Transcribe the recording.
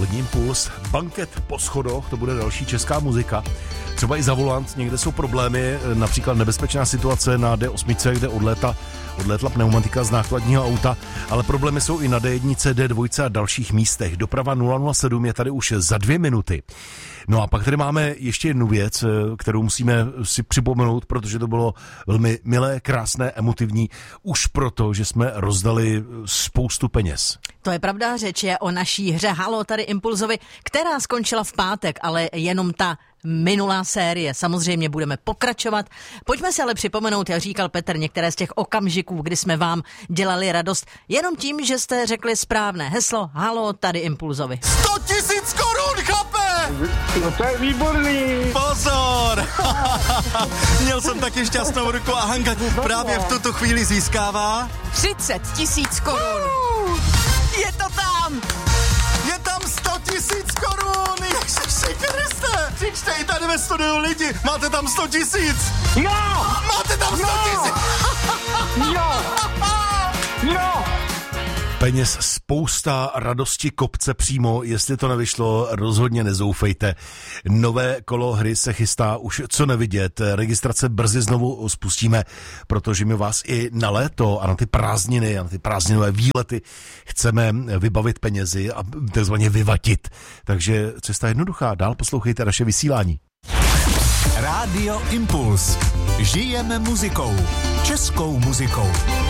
Odpolední impuls, banket po schodoch, to bude další česká muzika. Třeba i za volant, někde jsou problémy, například nebezpečná situace na D8, kde odlétla pneumatika z nákladního auta, ale problémy jsou i na D1, D2 a dalších místech. Doprava 007 je tady už za 2 minuty. No a pak tady máme ještě jednu věc, kterou musíme si připomenout, protože to bylo velmi milé, krásné, emotivní, už proto, že jsme rozdali spoustu peněz. To je pravda, řeč je o naší hře Halo tady Impulzovi, která skončila v pátek, ale jenom ta minulá série. Samozřejmě budeme pokračovat. Pojďme si ale připomenout, jak říkal Petr, některé z těch okamžiků, kdy jsme vám dělali radost, jenom tím, že jste řekli správné heslo Halo tady Impulzovi. 100 000 korun, chape! No to je výborný! Pozor! Měl jsem taky šťastnou ruku a Hanka právě v tuto chvíli získává 30 000 korun! Je to tam! Je tam 100 000 korun! Ježiši Kriste! Přijďte i tady ve studiu lidi! Máte tam 100 000! Jo! Máte tam 100 000! Jo! Jo! Peněz spousta, radosti kopce přímo, jestli to nevyšlo, rozhodně nezoufejte. Nové kolo hry se chystá už co nevidět, registrace brzy znovu spustíme, protože my vás i na léto a na ty prázdniny a na ty prázdninové výlety chceme vybavit penězi a takzvaně vyvatit. Takže cesta jednoduchá, dál poslouchejte naše vysílání. Rádio Impuls. Žijeme muzikou. Českou muzikou.